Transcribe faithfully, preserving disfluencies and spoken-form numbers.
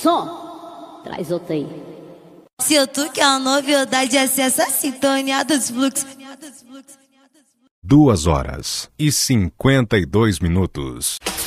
som, traz outra aí. Se eu tu quer uma novidade, acessa a sintonia dos fluxos. Duas horas e cinquenta e dois minutos.